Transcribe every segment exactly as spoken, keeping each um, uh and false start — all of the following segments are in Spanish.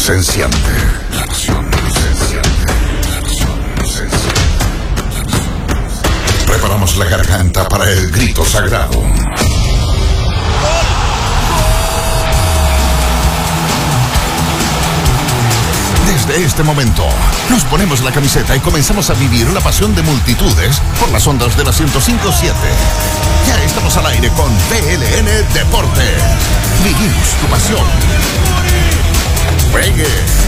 se enciende. La pasión se enciende. La pasión se enciende. Preparamos la garganta para el grito sagrado. Desde este momento, nos ponemos la camiseta y comenzamos a vivir una pasión de multitudes por las ondas de la ciento cinco punto siete. Ya estamos al aire con B L N Deportes. Vivimos tu pasión. Juegue.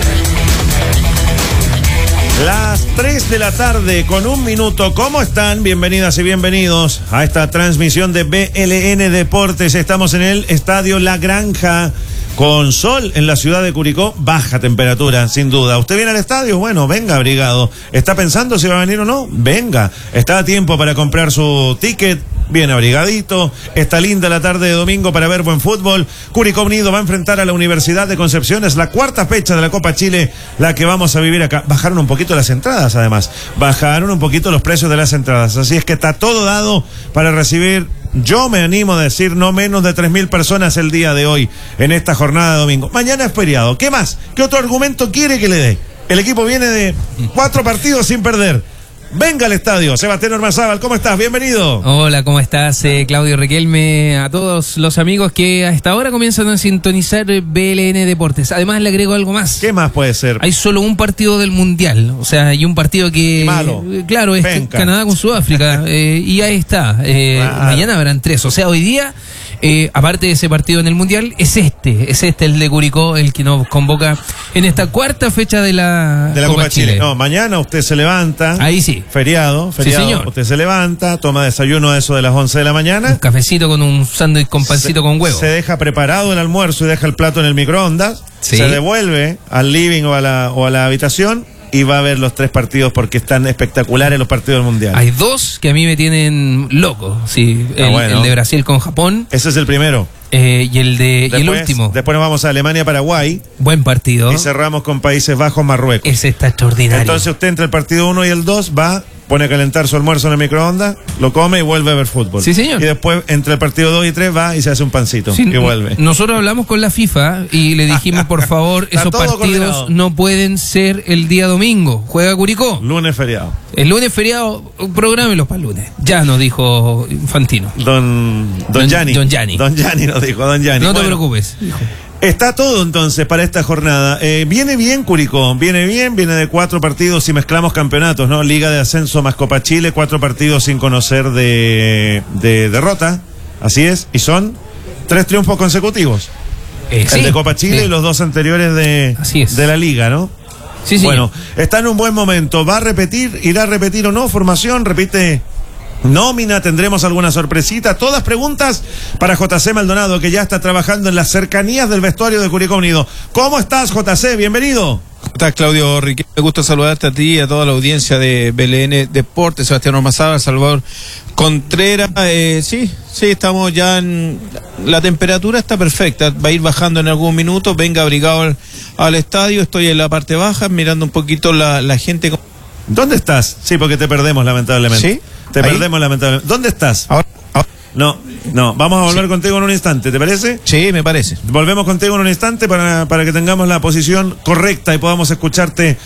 Las tres de la tarde con un minuto. ¿Cómo están? Bienvenidas y bienvenidos a esta transmisión de B L N Deportes. Estamos en el Estadio La Granja, con sol en la ciudad de Curicó, baja temperatura, sin duda. ¿Usted viene al estadio? Bueno, venga abrigado. ¿Está pensando si va a venir o no? Venga. Está a tiempo para comprar su ticket, bien abrigadito. Está linda la tarde de domingo para ver buen fútbol. Curicó Unido va a enfrentar a la Universidad de Concepción. Es la cuarta fecha de la Copa Chile, la que vamos a vivir acá. Bajaron un poquito las entradas, además. Bajaron un poquito los precios de las entradas. Así es que está todo dado para recibir... Yo me animo a decir no menos de tres mil personas el día de hoy en esta jornada de domingo. Mañana es feriado. ¿Qué más? ¿Qué otro argumento quiere que le dé? El equipo viene de cuatro partidos sin perder. Venga al estadio. Sebastián Ormazábal, ¿cómo estás? Bienvenido. Hola, ¿cómo estás? Eh, Claudio Riquelme, a todos los amigos que a esta hora comienzan a sintonizar B L N Deportes. Además le agrego algo más. ¿Qué más puede ser? Hay solo un partido del Mundial, o sea, hay un partido que... Malo. Claro, es Penca. Canadá con Sudáfrica, eh, y ahí está. Eh, Claro. Mañana habrán tres, o sea, hoy día... Eh, aparte de ese partido en el Mundial, es este, es este el de Curicó, el que nos convoca en esta cuarta fecha de la, De la Copa, Copa Chile. Chile. No, mañana usted se levanta. Ahí sí. Feriado, feriado. Sí, señor. Usted se levanta, toma desayuno a eso de las once de la mañana. Un cafecito con un sándwich con pancito se, con huevo. Se deja preparado el almuerzo y deja el plato en el microondas. Sí. Se devuelve al living o a la, o a la habitación y va a ver los tres partidos porque están espectaculares los partidos del Mundial. Hay dos que a mí me tienen loco, sí. Ah, El, bueno. el de Brasil con Japón. Ese es el primero. Eh, y el de Después, y el último. Después nos vamos a Alemania-Paraguay. Buen partido. Y cerramos con Países Bajos-Marruecos. Ese está extraordinario. Entonces usted entre el partido uno y el dos va, pone a calentar su almuerzo en el microondas, lo come y vuelve a ver fútbol. Sí, señor. Y después entre el partido dos y tres va y se hace un pancito Sí, y vuelve. Nosotros hablamos con la FIFA y le dijimos, por favor, Está esos todo partidos coordinado. no pueden ser el día domingo. Juega Curicó. Lunes feriado. El lunes feriado, prográmelos para el lunes. Ya nos dijo Fantino. Don Don Don- Gianni. Don Gianni. Don Gianni nos dijo, Don Gianni. No te Bueno, preocupes. está todo entonces para esta jornada. Eh, viene bien Curicó, viene bien, viene de cuatro partidos y mezclamos campeonatos, ¿no? Liga de Ascenso más Copa Chile, cuatro partidos sin conocer de, de derrota. Así es, y son tres triunfos consecutivos. Eh, El sí, de Copa Chile sí. y los dos anteriores de, Así es. de la Liga, ¿no? Sí, sí. Bueno, está en un buen momento. ¿Va a repetir? ¿Irá a repetir o no? ¿Formación? ¿Repite nómina? ¿Tendremos alguna sorpresita? Todas preguntas para J C Maldonado, que ya está trabajando en las cercanías del vestuario de Curicó Unido. ¿Cómo estás, J C? Bienvenido. ¿Cómo estás, Claudio Riquelme? Me gusta saludarte a ti y a toda la audiencia de B L N Deportes, Sebastián Ormazábal, Salvador Contreras. Eh, sí, sí, estamos ya en... La temperatura está perfecta, va a ir bajando en algún minuto. Venga abrigado al, al estadio, estoy en la parte baja mirando un poquito la, la gente. ¿Dónde estás? Sí, porque te perdemos, lamentablemente. ¿Sí? Te Ahí. perdemos, lamentablemente. ¿Dónde estás? Ahora, ahora- No, no. Vamos a volver contigo en un instante, ¿te parece? sí, me parece. Volvemos contigo en un instante para, para que tengamos la posición correcta y podamos escucharte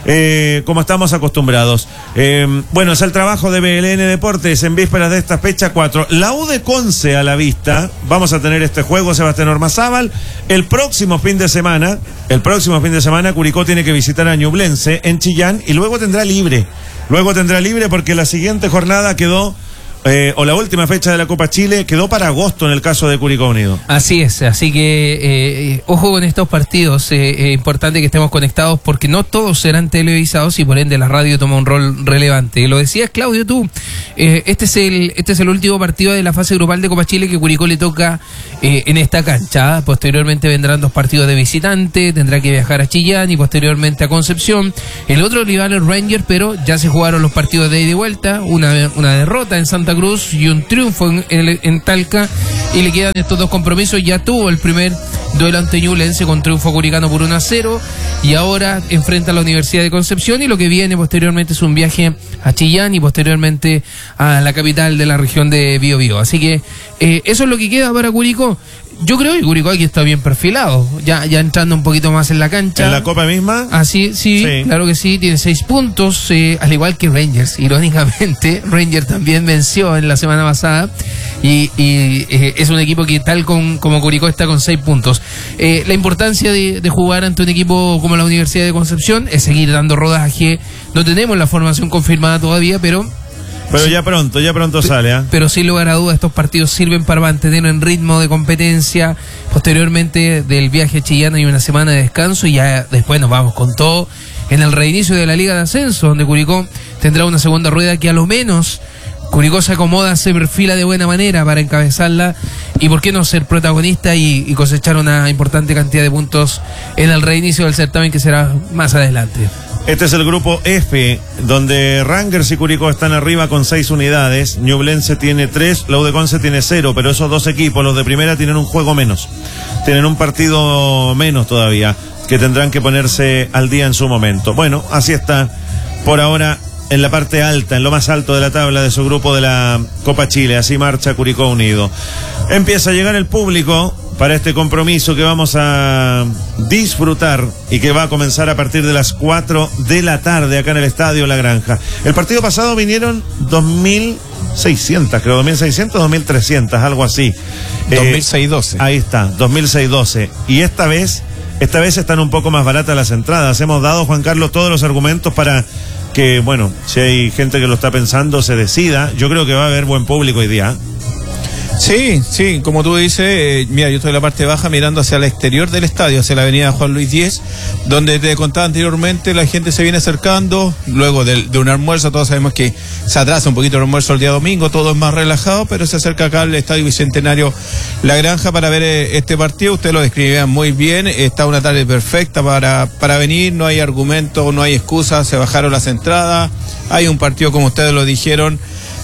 eh, como estamos acostumbrados. Eh, bueno, es el trabajo de B L N Deportes en vísperas de esta fecha cuatro. La U de Conce a la vista. Vamos a tener este juego, Sebastián Ormazábal. El próximo fin de semana, el próximo fin de semana, Curicó tiene que visitar a Ñublense en Chillán y luego tendrá libre. Luego tendrá libre porque la siguiente jornada quedó... Eh, o la última fecha de la Copa Chile quedó para agosto en el caso de Curicó Unido. Así es, así que eh, eh, ojo con estos partidos, es eh, eh, importante que estemos conectados porque no todos serán televisados y por ende la radio toma un rol relevante. Lo decías, Claudio, tú, eh, este es el este es el último partido de la fase grupal de Copa Chile que Curicó le toca eh, en esta cancha. Posteriormente vendrán dos partidos de visitante, tendrá que viajar a Chillán y posteriormente a Concepción. El otro rival es Rangers, pero ya se jugaron los partidos de ida y vuelta, una, una derrota en Santa Cruz y un triunfo en, en, en Talca, y le quedan estos dos compromisos. Ya tuvo el primer duelo ante Ñublense con triunfo curicano por uno a cero y ahora enfrenta a la Universidad de Concepción, y lo que viene posteriormente es un viaje a Chillán y posteriormente a la capital de la región de Biobío. Así que eh, eso es lo que queda para Curicó. yo creo que Curicó aquí está bien perfilado, ya, ya entrando un poquito más en la cancha. ¿En la Copa misma? Así, sí, sí, claro que sí, tiene seis puntos, eh, al igual que Rangers, irónicamente. Rangers también venció en la semana pasada y, y eh, es un equipo que tal con, como Curicó está con seis puntos. Eh, la importancia de, de jugar ante un equipo como la Universidad de Concepción es seguir dando rodaje. No tenemos la formación confirmada todavía, pero... Pero ya pronto, ya pronto sale, ¿eh? Pero sin lugar a dudas estos partidos sirven para mantenernos en ritmo de competencia. Posteriormente del viaje a Chillán hay una semana de descanso y ya después nos vamos con todo en el reinicio de la Liga de Ascenso, donde Curicó tendrá una segunda rueda que a lo menos Curicó se acomoda, se perfila de buena manera para encabezarla y por qué no ser protagonista y, y cosechar una importante cantidad de puntos en el reinicio del certamen que será más adelante. Este es el grupo F, donde Rangers y Curicó están arriba con seis unidades. Ñublense tiene tres, la U de Conce tiene cero, pero esos dos equipos, los de primera, tienen un juego menos. Tienen un partido menos todavía, que tendrán que ponerse al día en su momento. Bueno, así está por ahora en la parte alta, en lo más alto de la tabla de su grupo de la Copa Chile. Así marcha Curicó Unido. Empieza a llegar el público para este compromiso que vamos a disfrutar y que va a comenzar a partir de las cuatro de la tarde acá en el Estadio La Granja. El partido pasado vinieron dos mil seiscientos, creo, dos mil seiscientos, dos mil trescientos, algo así. dos mil seiscientos doce. Eh, ahí está, dos mil seiscientos doce. Y esta vez, esta vez están un poco más baratas las entradas. Hemos dado, Juan Carlos, todos los argumentos para que, bueno, si hay gente que lo está pensando, se decida. Yo creo que va a haber buen público hoy día. Sí, sí, como tú dices, eh, mira, yo estoy en la parte baja mirando hacia el exterior del estadio, hacia la avenida Juan Luis diez, donde te contaba anteriormente, la gente se viene acercando, luego de, de un almuerzo, todos sabemos que se atrasa un poquito el almuerzo el día domingo, todo es más relajado, pero se acerca acá al Estadio Bicentenario La Granja para ver eh, este partido. Usted lo describía muy bien, está una tarde perfecta para, para venir, no hay argumento, no hay excusa, se bajaron las entradas, hay un partido, como ustedes lo dijeron,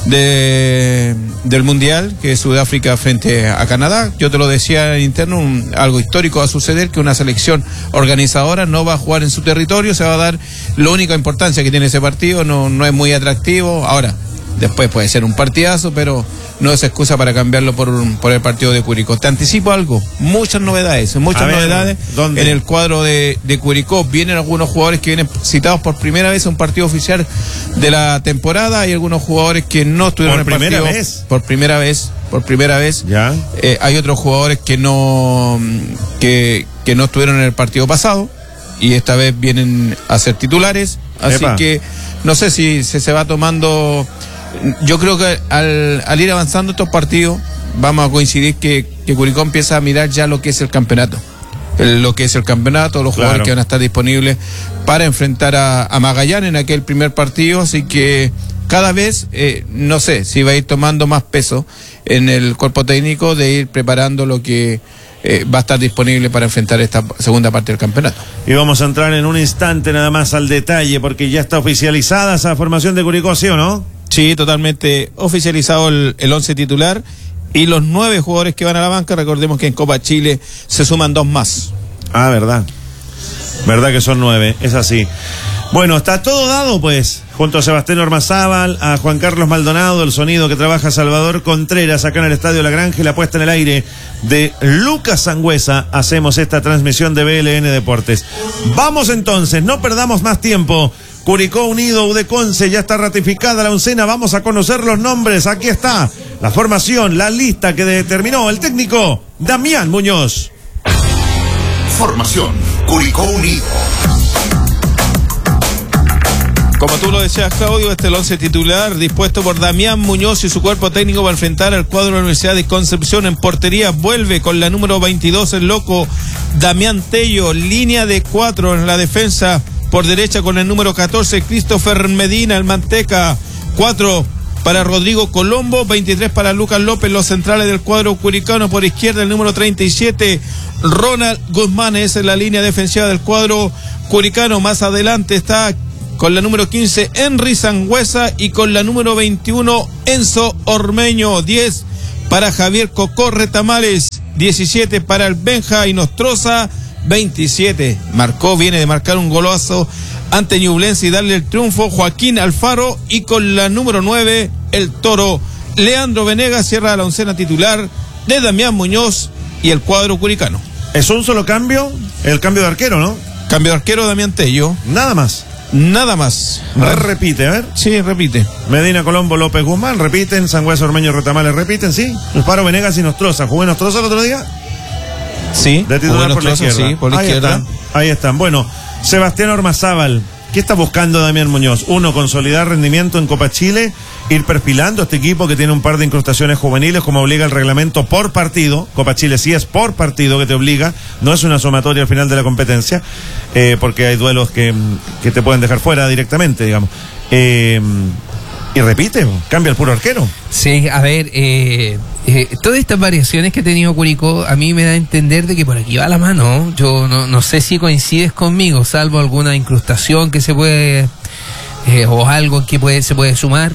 de del Mundial, que es Sudáfrica frente a Canadá. Yo te lo decía en interno, un, algo histórico va a suceder, que una selección organizadora no va a jugar en su territorio, se va a dar la única importancia que tiene ese partido, no, no es muy atractivo. Ahora, después puede ser un partidazo, pero no es excusa para cambiarlo por, por el partido de Curicó. Te anticipo algo, muchas novedades, muchas ver, novedades ¿dónde? En el cuadro de, de Curicó. Vienen algunos jugadores que vienen citados por primera vez a un partido oficial de la temporada. Hay algunos jugadores que no estuvieron en el partido. ¿Por primera vez? Por primera vez, por primera vez. ¿Ya? Eh, hay otros jugadores que no, que, que no estuvieron en el partido pasado y esta vez vienen a ser titulares. Así Epa. que no sé si se, se va tomando... Yo creo que al, al ir avanzando estos partidos vamos a coincidir que, que Curicó empieza a mirar ya lo que es el campeonato, el, lo que es el campeonato, los jugadores claro. que van a estar disponibles para enfrentar a, a Magallanes en aquel primer partido, así que cada vez, eh, no sé, si va a ir tomando más peso en el cuerpo técnico de ir preparando lo que eh, va a estar disponible para enfrentar esta segunda parte del campeonato. Y vamos a entrar en un instante nada más al detalle, porque ya está oficializada esa formación de Curicó, ¿sí o no? Sí, totalmente oficializado el, el once titular y los nueve jugadores que van a la banca. Recordemos que en Copa Chile se suman dos más. Ah, verdad. Verdad que son nueve, es así. Bueno, está todo dado pues, junto a Sebastián Ormazábal, a Juan Carlos Maldonado, el sonido que trabaja Salvador Contreras acá en el Estadio La Granja y la puesta en el aire de Lucas Sangüesa. Hacemos esta transmisión de B L N Deportes. Vamos entonces, no perdamos más tiempo. Curicó Unido, U D Conce, ya está ratificada la oncena, vamos a conocer los nombres, aquí está la formación, la lista que determinó el técnico Damián Muñoz. Formación, Curicó Unido. Como tú lo decías, Claudio, este es el once titular dispuesto por Damián Muñoz y su cuerpo técnico para enfrentar al cuadro de la Universidad de Concepción. En portería vuelve con la número veintidós el loco Damián Tello, línea de cuatro en la defensa. Por derecha con el número catorce, Christopher Medina, el Manteca. cuatro para Rodrigo Colombo, veintitrés para Lucas López, los centrales del cuadro curicano. Por izquierda, el número treinta y siete, Ronald Guzmán, esa es la línea defensiva del cuadro curicano. Más adelante está con la número quince, Henry Sangüesa, y con la número veintiuno, Enzo Ormeño. diez para Javier Cocorre Tamales, diecisiete para el Benja Inostroza, veintisiete, marcó, viene de marcar un golazo ante Ñublense y darle el triunfo, Joaquín Alfaro, y con la número nueve, el Toro Leandro Venegas. Cierra la oncena titular de Damián Muñoz y el cuadro curicano. ¿Es un solo cambio? El cambio de arquero, ¿no? Cambio de arquero, Damián Tello. Nada más. Nada más. Re repite, a ver. Sí, repite. Medina, Colombo, López, Guzmán, repiten. Sangüesa, Ormeño, Retamales, repiten, sí. Paro, Venegas y Nostroza. ¿Jugó Nostroza el otro día? Sí. De titular por la izquierda. Sí, por la ahí izquierda. Están, ahí están. Bueno, Sebastián Ormazábal. ¿Qué está buscando Damián Muñoz? Uno, consolidar rendimiento en Copa Chile, ir perfilando a este equipo que tiene un par de incrustaciones juveniles, como obliga el reglamento por partido. Copa Chile sí es por partido que te obliga, no es una sumatoria al final de la competencia, eh, porque hay duelos que, que te pueden dejar fuera directamente, digamos. Eh, y repite, cambia el puro arquero. Sí, a ver, eh, eh, todas estas variaciones que ha tenido Curicó a mí me da a entender de que por aquí va la mano. Yo no, no sé si coincides conmigo, salvo alguna incrustación que se puede, eh, o algo que puede, se puede sumar.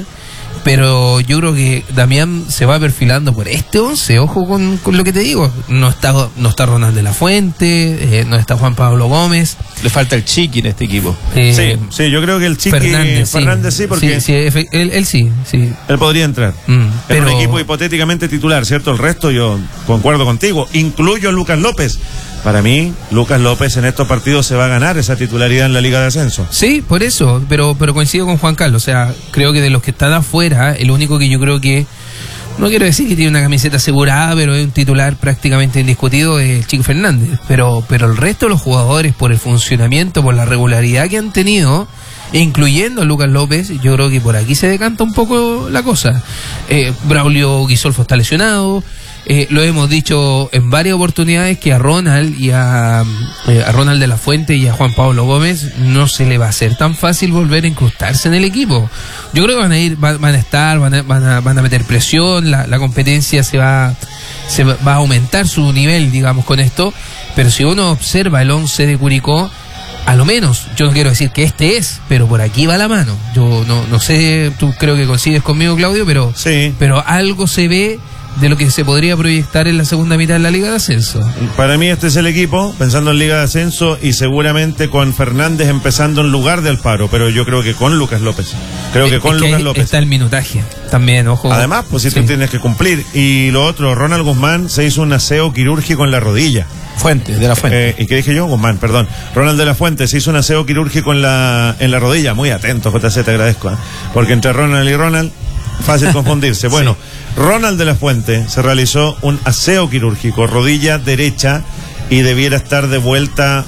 Pero yo creo que Damián se va perfilando por este once. Ojo con, con lo que te digo. No está, no está Ronald de la Fuente, eh, no está Juan Pablo Gómez. Le falta el Chiqui en este equipo. Eh, sí, sí, yo creo que el Chiqui Fernández, Fernández sí, sí, porque sí, sí, él, él sí, sí. Él podría entrar. Mm, es pero... un equipo hipotéticamente titular, ¿cierto? El resto yo concuerdo contigo. Incluyo a Lucas López. Para mí, Lucas López en estos partidos se va a ganar esa titularidad en la Liga de Ascenso. Sí, por eso, pero pero coincido con Juan Carlos. O sea, creo que de los que están afuera, el único que yo creo que, no quiero decir que tiene una camiseta asegurada, pero es un titular prácticamente indiscutido, es el Chico Fernández. Pero, pero el resto de los jugadores, por el funcionamiento, por la regularidad que han tenido, incluyendo a Lucas López, yo creo que por aquí se decanta un poco la cosa. Eh, Braulio Guisolfo está lesionado. Eh, lo hemos dicho en varias oportunidades que a Ronald y a, eh, a Ronald de la Fuente y a Juan Pablo Gómez no se le va a hacer tan fácil volver a incrustarse en el equipo. Yo creo que van a ir, van, van a estar, van a, van a, van a meter presión, la, la competencia se va, se va, va a aumentar su nivel, digamos, con esto. Pero si uno observa el once de Curicó, a lo menos, yo no quiero decir que este es, pero por aquí va la mano. Yo no, no sé, tú creo que coincides conmigo, Claudio, pero, sí. pero algo se ve de lo que se podría proyectar en la segunda mitad de la Liga de Ascenso. Para mí este es el equipo, pensando en Liga de Ascenso y seguramente con Fernández empezando en lugar de Alfaro, pero yo creo que con Lucas López. Creo es, que con es Lucas que López. Está el minutaje también, ojo. Además, pues si sí. Tú tienes que cumplir. Y lo otro, Ronald Guzmán se hizo un aseo quirúrgico en la rodilla. Fuente, de la Fuente. Eh, ¿Y qué dije yo? Guzmán, perdón. Ronald de la Fuente se hizo un aseo quirúrgico en la, en la rodilla. Muy atento, J C, te agradezco. ¿eh? Porque entre Ronald y Ronald, fácil confundirse. Bueno, sí. Ronald de la Fuente se realizó un aseo quirúrgico, rodilla derecha, y debiera estar de vuelta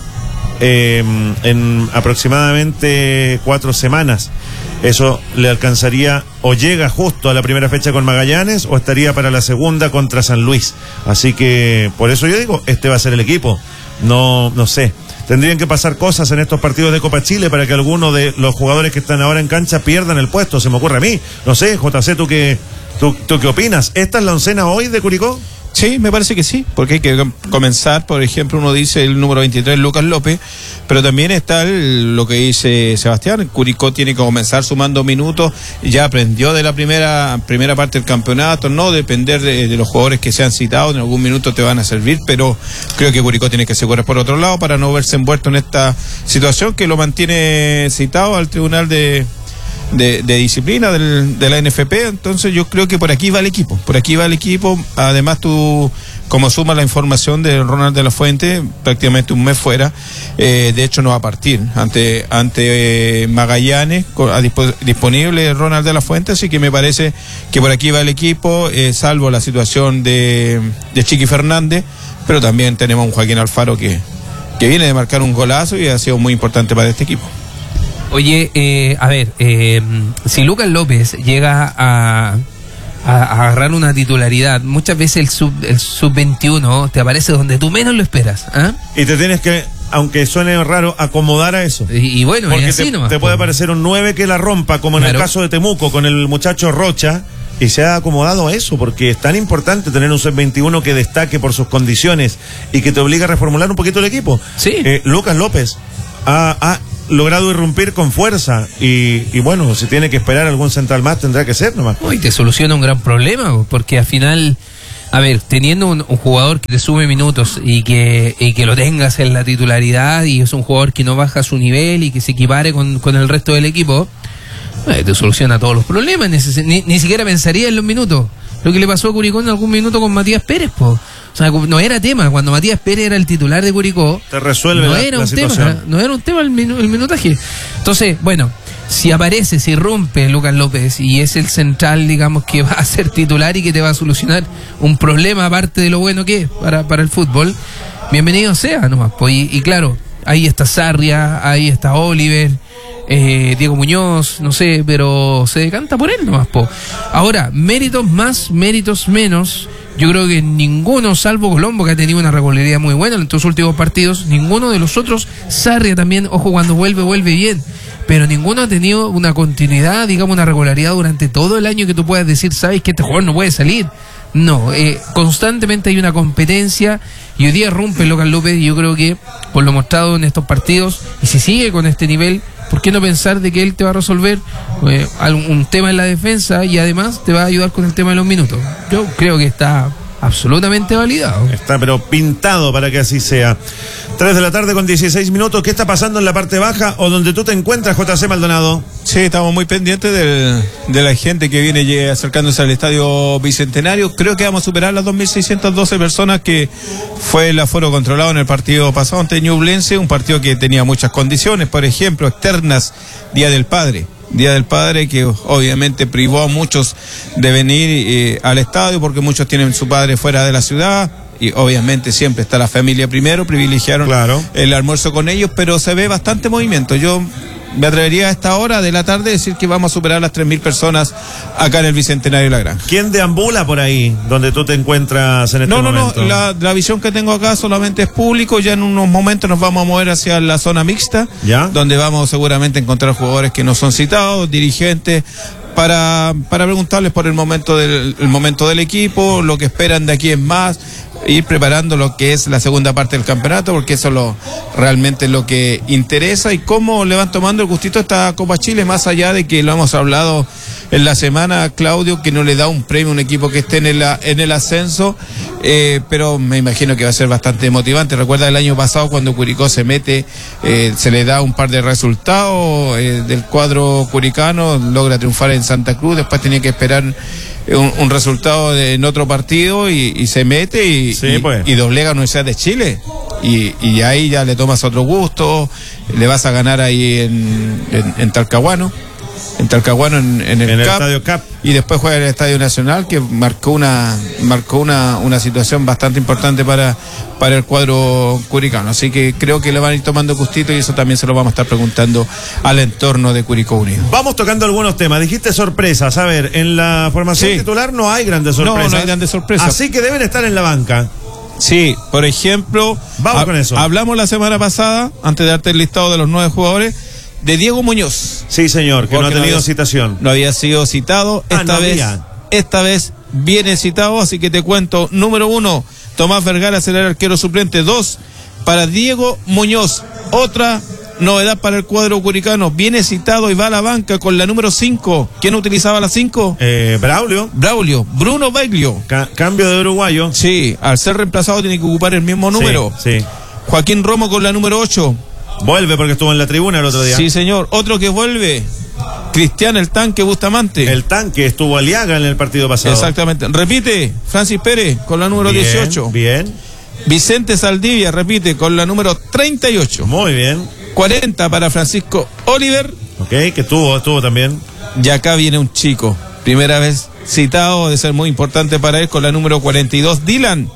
eh, en aproximadamente cuatro semanas. Eso le alcanzaría o llega justo a la primera fecha con Magallanes o estaría para la segunda contra San Luis. Así que por eso yo digo, este va a ser el equipo. No, no sé. Tendrían que pasar cosas en estos partidos de Copa Chile para que algunos de los jugadores que están ahora en cancha pierdan el puesto. Se me ocurre a mí. No sé, J C, ¿tú qué, tú, tú qué opinas? ¿Esta es la oncena hoy de Curicó? Sí, me parece que sí, porque hay que comenzar, por ejemplo, uno dice el número veintitrés, Lucas López, pero también está el, lo que dice Sebastián, Curicó tiene que comenzar sumando minutos, ya aprendió de la primera primera parte del campeonato, no depender de, de los jugadores que se han citado, en algún minuto te van a servir, pero creo que Curicó tiene que asegurar por otro lado para no verse envuelto en esta situación que lo mantiene citado al tribunal de... De, de disciplina del, de la N F P. Entonces yo creo que por aquí va el equipo, por aquí va el equipo. Además tú, como sumas la información de Ronald de la Fuente, prácticamente un mes fuera, eh, de hecho no va a partir ante ante eh, Magallanes a dispo, disponible Ronald de la Fuente, así que me parece que por aquí va el equipo, eh, salvo la situación de, de Chiqui Fernández, pero también tenemos a un Joaquín Alfaro que, que viene de marcar un golazo y ha sido muy importante para este equipo. Oye, eh, a ver, eh, si Lucas López llega a, a, a agarrar una titularidad, muchas veces el sub el sub veintiuno te aparece donde tú menos lo esperas. ¿eh? Y te tienes que, aunque suene raro, acomodar a eso. Y, y bueno, porque y así te, nomás, te puede aparecer un nueve que la rompa, como en claro. el caso de Temuco, con el muchacho Rocha, y se ha acomodado a eso, porque es tan importante tener un sub veintiuno que destaque por sus condiciones y que te obliga a reformular un poquito el equipo. Sí. Eh, Lucas López ha... ha logrado irrumpir con fuerza y, y bueno, si tiene que esperar algún central más tendrá que ser nomás. Y te soluciona un gran problema, porque al final, a ver, teniendo un, un jugador que te sube minutos y que, y que lo tengas en la titularidad y es un jugador que no baja su nivel y que se equipare con, con el resto del equipo, eh, te soluciona todos los problemas, ni, ni, ni siquiera pensaría en los minutos. Lo que le pasó a Curicó en algún minuto con Matías Pérez, po. O sea, no era tema. Cuando Matías Pérez era el titular de Curicó, te resuelve no la, era la un situación. tema, no era un tema el, minu- el minutaje. Entonces, bueno, si aparece, si rompe Lucas López y es el central, digamos, que va a ser titular y que te va a solucionar un problema aparte de lo bueno que es para, para el fútbol, bienvenido sea nomás. Pues, y, y claro, ahí está Sarria, ahí está Oliver, eh, Diego Muñoz, no sé, pero se decanta por él nomás, po. Ahora, méritos más, méritos menos, yo creo que ninguno, salvo Colombo, que ha tenido una regularidad muy buena en estos últimos partidos, ninguno de los otros, Sarria también, ojo, cuando vuelve, vuelve bien, pero ninguno ha tenido una continuidad, digamos, una regularidad durante todo el año que tú puedas decir, sabes que este jugador no puede salir. No, eh, constantemente hay una competencia y hoy día rompe Lucas López y yo creo que por lo mostrado en estos partidos, y si sigue con este nivel, ¿por qué no pensar de que él te va a resolver eh, algún tema en la defensa y además te va a ayudar con el tema de los minutos? Yo creo que está absolutamente validado. Está pero pintado para que así sea. tres de la tarde con dieciséis minutos. ¿Qué está pasando en la parte baja o donde tú te encuentras, J C Maldonado? Sí, estamos muy pendientes del, de la gente que viene ye- acercándose al Estadio Bicentenario. Creo que vamos a superar las dos mil seiscientas doce personas que fue el aforo controlado en el partido pasado ante Ñublense, un partido que tenía muchas condiciones, por ejemplo, externas, Día del Padre. Día del Padre que obviamente privó a muchos de venir eh, al estadio porque muchos tienen su padre fuera de la ciudad y obviamente siempre está la familia primero, privilegiaron claro. el almuerzo con ellos, pero se ve bastante movimiento. Yo me atrevería a esta hora de la tarde a decir que vamos a superar las tres mil personas acá en el Bicentenario de la Granja. ¿Quién deambula por ahí donde tú te encuentras en este no, no, momento? No, la, la visión que tengo acá solamente es público. Ya en unos momentos nos vamos a mover hacia la zona mixta, ¿ya? Donde vamos seguramente a encontrar jugadores que no son citados, dirigentes, para, para preguntarles por el momento del el momento del equipo, lo que esperan de aquí en más, ir preparando lo que es la segunda parte del campeonato, porque eso lo realmente es lo que interesa, y cómo le van tomando el gustito a esta Copa Chile, más allá de que lo hemos hablado en la semana, Claudio, que no le da un premio a un equipo que esté en el, en el ascenso, eh, pero me imagino que va a ser bastante motivante. Recuerda el año pasado cuando Curicó se mete, eh, se le da un par de resultados eh, del cuadro curicano, logra triunfar en Santa Cruz, después tenía que esperar Un, un resultado de, en otro partido y, y se mete y, sí, y, pues. y doblega a Universidad de Chile y, y ahí ya le tomas otro gusto, le vas a ganar ahí en, en, en Talcahuano en Talcahuano en, en el, en el Cap, Estadio Cap, y después juega en el Estadio Nacional, que marcó una marcó una, una situación bastante importante para, para el cuadro curicano, así que creo que le van a ir tomando gustito y eso también se lo vamos a estar preguntando al entorno de Curicó Unido. Vamos tocando algunos temas. Dijiste sorpresas. A ver, en la formación sí. titular no hay grandes sorpresas. No, no hay grandes sorpresas. Así que deben estar en la banca. Sí, por ejemplo, vamos con eso. Hablamos la semana pasada, antes de darte el listado de los nueve jugadores, de Diego Muñoz. Sí, señor, que no ha tenido no había, citación. No había sido citado. Ah, esta no vez, había. esta vez viene citado, así que te cuento. Número uno, Tomás Vergara será el arquero suplente. Dos, para Diego Muñoz. Otra novedad para el cuadro curicano. Viene citado y va a la banca con la número cinco. ¿Quién utilizaba la cinco? Eh, Braulio. Braulio. Bruno Baglio. Ca- cambio de uruguayo. Sí, al ser reemplazado tiene que ocupar el mismo número. Sí, sí. Joaquín Romo con la número ocho. Vuelve porque estuvo en la tribuna el otro día. Sí, señor. Otro que vuelve, Cristian el Tanque Bustamante. El Tanque estuvo Aliaga en el partido pasado. Exactamente. Repite, Francis Pérez con la número bien, dieciocho. Bien. Vicente Saldivia repite con la número treinta y ocho. Muy bien. cuarenta para Francisco Oliver. Ok, que estuvo, estuvo también. Y acá viene un chico. Primera vez citado, de ser muy importante para él, con la número cuarenta y dos, Dylan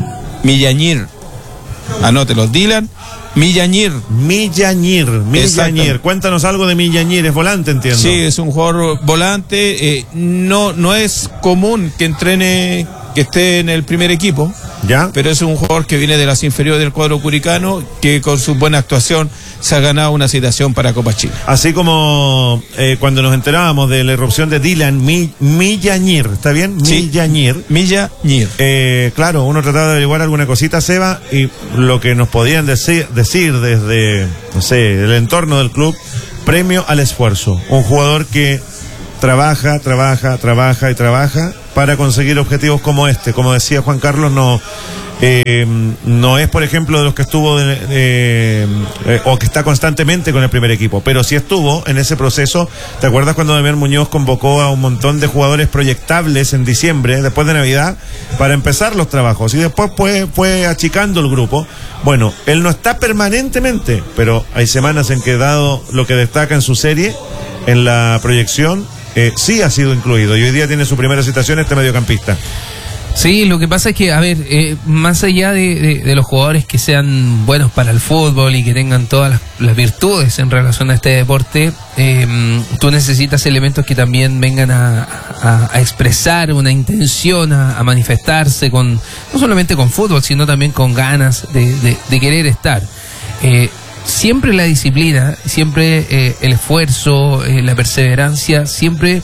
Millañir. Anótelo, Dylan Millañir. Millañir, Millañir. Cuéntanos algo de Millañir, es volante, entiendo. Sí, es un jugador volante. Eh, no, no es común que entrene, que esté en el primer equipo. ¿Ya? Pero es un jugador que viene de las inferiores del cuadro curicano, que con su buena actuación se ha ganado una citación para Copa Chile. Así como eh, cuando nos enterábamos de la irrupción de Dylan Mi, Millañir, ¿está bien? Sí. Millañir. Millañir. Eh, claro, uno trataba de averiguar alguna cosita, Seba, y lo que nos podían decir, decir desde, no sé, el entorno del club, premio al esfuerzo. Un jugador que trabaja, trabaja, trabaja y trabaja para conseguir objetivos como este. Como decía Juan Carlos, no eh, no es, por ejemplo, de los que estuvo de, eh, eh, o que está constantemente con el primer equipo, pero sí estuvo en ese proceso. ¿Te acuerdas cuando Damián Muñoz convocó a un montón de jugadores proyectables en diciembre, después de Navidad, para empezar los trabajos? Y después fue, fue achicando el grupo. Bueno, él no está permanentemente, pero hay semanas en que, dado lo que destaca en su serie, en la proyección, eh, sí ha sido incluido. Y hoy día tiene su primera citación este mediocampista. Sí, lo que pasa es que, a ver, eh, más allá de, de, de los jugadores que sean buenos para el fútbol y que tengan todas las, las virtudes en relación a este deporte, eh, tú necesitas elementos que también vengan a, a, a expresar una intención, a, a manifestarse con, no solamente con fútbol, sino también con ganas de, de, de querer estar. Eh, siempre la disciplina, siempre eh, el esfuerzo, eh, la perseverancia, siempre...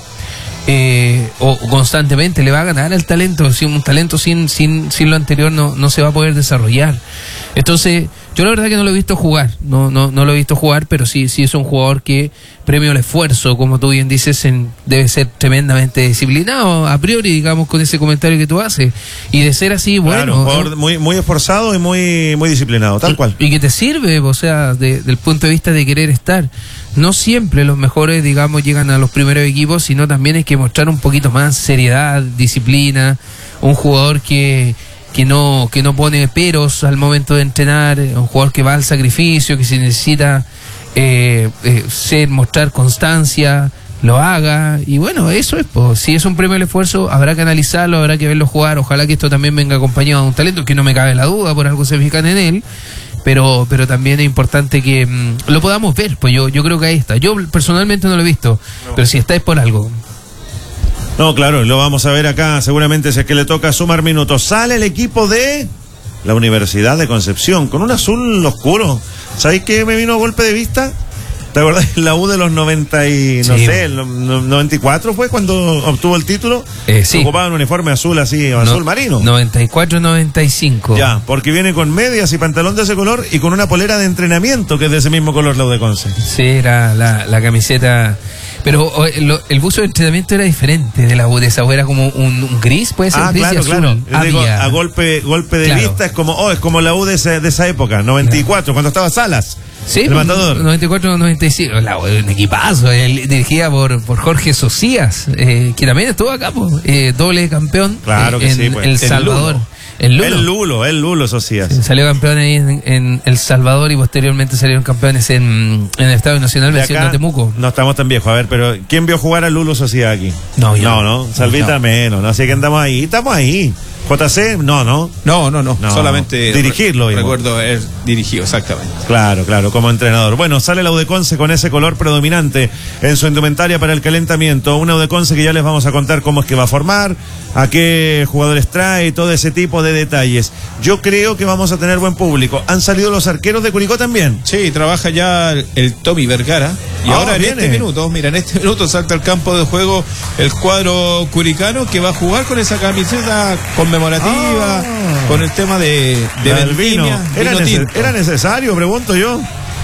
Eh, o constantemente le va a ganar al talento. Si un talento sin sin sin lo anterior no no se va a poder desarrollar. Entonces yo la verdad que no lo he visto jugar, no no no lo he visto jugar, pero sí sí es un jugador que premio el esfuerzo, como tú bien dices, en, debe ser tremendamente disciplinado a priori, digamos, con ese comentario que tú haces, y de ser así, bueno, claro, un jugador muy muy esforzado y muy muy disciplinado, tal cual, y que te sirve, o sea, de, del punto de vista de querer estar. No siempre los mejores, digamos, llegan a los primeros equipos, sino también hay que mostrar un poquito más seriedad, disciplina, un jugador que que no que no pone peros al momento de entrenar, un jugador que va al sacrificio, que si necesita eh, eh, ser, mostrar constancia, lo haga, y bueno, eso es, pues, si es un premio al esfuerzo, habrá que analizarlo, habrá que verlo jugar, ojalá que esto también venga acompañado de un talento, que no me cabe la duda, por algo se fijan en él, pero pero también es importante que mmm, lo podamos ver, pues yo yo creo que ahí está. Yo personalmente no lo he visto, no. Pero si está es por algo. No, claro, lo vamos a ver acá, seguramente si es que le toca sumar minutos. Sale el equipo de la Universidad de Concepción, con un azul oscuro. ¿Sabéis qué me vino a golpe de vista? ¿Te acuerdas? La U de los noventa y, no sí. sé, el noventa y cuatro fue cuando obtuvo el título. Eh, sí. Ocupaba un uniforme azul así, no, azul marino. noventa y cuatro noventa y cinco. Ya, porque viene con medias y pantalón de ese color y con una polera de entrenamiento que es de ese mismo color, la U de Conce. Sí, era la, la camiseta. Pero el, el buzo de entrenamiento era diferente de la U de esa, era como un, un gris, puede ser ah, gris claro, y azul. Claro. Había... Digo, a golpe golpe de claro. vista es como, oh, es como la U de, ese, de esa época, noventa y cuatro, claro. Cuando estaba Salas. Sí, el matador. noventa y cuatro noventa y cinco, la, un equipazo, el, dirigida por, por Jorge Socias, eh, que también estuvo acá, pues, eh, doble campeón claro que en sí, pues. El Salvador. El Lulo. El Lulo, el Lulo Socias. Sí, salió campeón ahí en, en El Salvador y posteriormente salieron campeones en, en el Estadio Nacional venciendo a Temuco. No estamos tan viejos, a ver, pero ¿quién vio jugar a Lulo Socias aquí? No, yo. No, no, Salvita no. menos, no, así que andamos ahí, estamos ahí. J C, no, no. No, no, no, no solamente dirigirlo. Re recuerdo haber dirigido, exactamente. Claro, claro, como entrenador. Bueno, sale la U de Conce con ese color predominante en su indumentaria para el calentamiento. Una U de Conce que ya les vamos a contar cómo es que va a formar, a qué jugadores trae, todo ese tipo de detalles. Yo creo que vamos a tener buen público. ¿Han salido los arqueros de Curicó también? Sí, trabaja ya el, el Tommy Vergara. Y oh, ahora viene. en este minuto, mira, en este minuto salta al campo de juego el cuadro curicano que va a jugar con esa camiseta conmemorativa, ah, con el tema de, de el vino. ¿Era, vino neces ¿Era necesario, pregunto yo?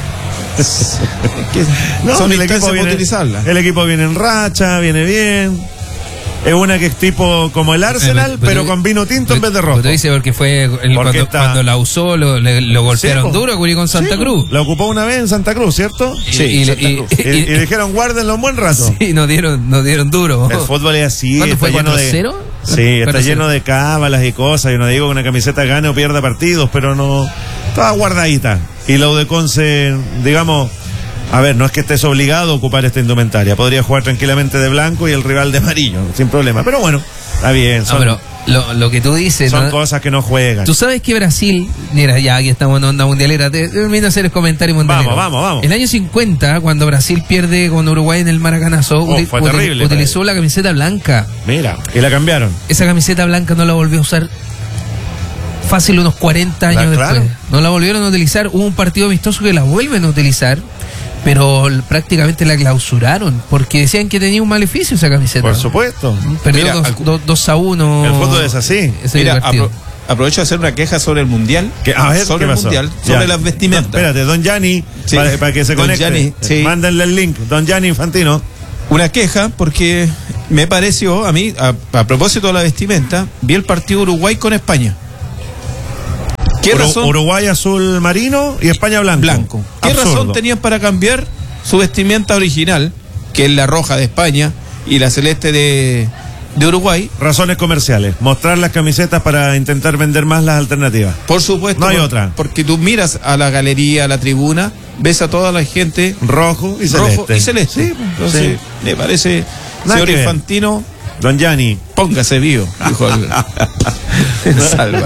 no, Son el equipo viene, utilizarla. El equipo viene en racha, viene bien. Es una que es tipo como el Arsenal, eh, pero, pero con vino tinto pero, en vez de rojo. Te dice porque fue el, porque cuando, está... cuando la usó, lo, le, lo golpearon sí, duro a Curicó en Santa sí, Cruz. La ocupó una vez en Santa Cruz, ¿cierto? Sí, y, Santa y, Cruz. Y, y, y, y dijeron guárdenlo un buen rato. Sí, nos dieron, nos dieron duro. El fútbol es así. ¿Cuándo fue? ¿cuatro cero? Sí, está lleno de cábalas y cosas. Yo no digo que una camiseta gane o pierda partidos, pero no. Toda guardadita. Y la U de Conce, digamos. A ver, no es que estés obligado a ocupar esta indumentaria. Podría jugar tranquilamente de blanco y el rival de amarillo, sin problema. Pero bueno, está bien. Son, no, pero lo, lo que tú dices... Son ¿no? cosas que no juegan. Tú sabes que Brasil... Mira, ya aquí estamos en onda mundialera. Te termino de hacer el comentario mundialero. Vamos, vamos, vamos. En el año cincuenta, cuando Brasil pierde con Uruguay en el Maracanazo, oh, util fue terrible, utilizó la camiseta blanca. Mira, y la cambiaron. Esa camiseta blanca no la volvió a usar... fácil unos cuarenta años la, después. Claro. No la volvieron a utilizar. Hubo un partido amistoso que la vuelven a utilizar, pero prácticamente la clausuraron porque decían que tenía un maleficio esa camiseta. Por supuesto. Perdió dos a uno. El fútbol es así. Mira, apro aprovecho de hacer una queja sobre el mundial. ¿Qué? A ver, sobre ¿qué el pasó? mundial, ya. sobre las vestimentas. No, espérate, don Gianni, sí. para, para que se Don conecte. Gianni, sí. Mándenle el link. Don Gianni Infantino. Una queja porque me pareció, a mí, a, a propósito de la vestimenta, vi el partido Uruguay con España. ¿Qué Uru- razón? Uruguay azul marino y España blanco. Blanco. ¿Qué Absurdo. razón tenían para cambiar su vestimenta original, que es la roja de España y la celeste de, de Uruguay? Razones comerciales. Mostrar las camisetas para intentar vender más las alternativas. Por supuesto. No hay por- otra. Porque tú miras a la galería, a la tribuna, ves a toda la gente Rojo y celeste. rojo y celeste. Sí, Entonces, sí. me parece, Nada señor que ver. Infantino, Don Gianni. póngase vivo, dijo el, el Salva.